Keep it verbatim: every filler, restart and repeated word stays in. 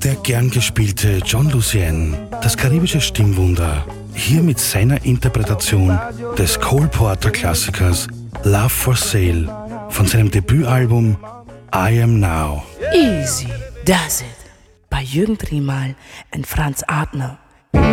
Der gern gespielte John Lucien, das karibische Stimmwunder, hier mit seiner Interpretation des Cole Porter Klassikers Love for Sale von seinem Debütalbum I Am Now. Easy does it bei Jürgen Triemal und Franz Adner.